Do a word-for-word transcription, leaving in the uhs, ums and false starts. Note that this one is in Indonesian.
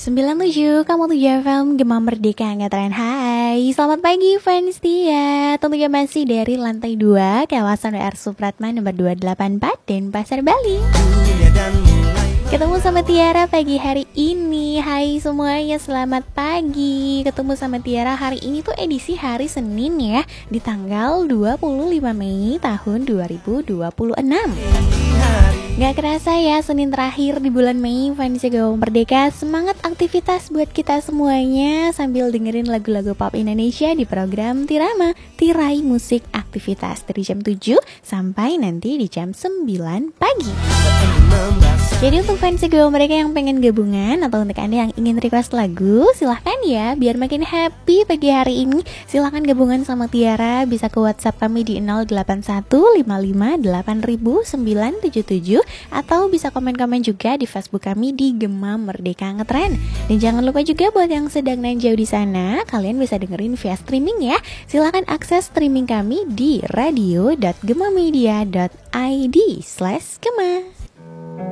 sembilan puluh tujuh Kamu tujuh F M Gema Merdeka Ngetren. Hai, selamat pagi fans Tia. Tentunya masih dari lantai dua kawasan W R Supratman nomor dua delapan empat Denpasar, Bali. Ketemu sama Tiara pagi hari ini. Hai semuanya, selamat pagi. Ketemu sama Tiara hari ini tuh edisi hari Senin ya, di tanggal dua puluh lima Mei tahun dua ribu dua puluh enam. Gak kerasa ya, Senin terakhir di bulan Mei. Fans Gema Merdeka, semangat aktivitas buat kita semuanya sambil dengerin lagu-lagu pop Indonesia di program Tirama, Tirai Musik Aktivitas dari jam tujuh sampai nanti di jam sembilan pagi. Jadi untuk fans Gema Merdeka yang pengen gabungan atau untuk Anda yang ingin request lagu, silahkan ya, biar makin happy pagi hari ini. Silahkan gabungan sama Tiara, bisa ke WhatsApp kami di nol delapan satu lima lima delapan nol nol sembilan tujuh tujuh, atau bisa komen-komen juga di Facebook kami di Gema Merdeka Ngetren. Dan jangan lupa juga buat yang sedang dan jauh di sana, kalian bisa dengerin via streaming ya. Silahkan akses streaming kami di radio dot gemamedia dot id slash gema.